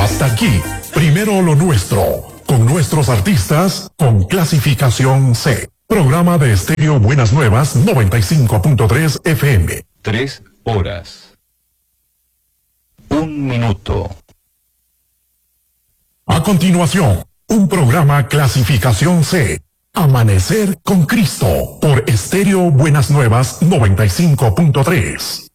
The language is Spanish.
Hasta aquí, primero lo nuestro, con nuestros artistas con clasificación C. Programa de Estéreo Buenas Nuevas 95.3 FM. 3 horas. 1 minuto. A continuación, un programa clasificación C. Amanecer con Cristo por Estéreo Buenas Nuevas 95.3.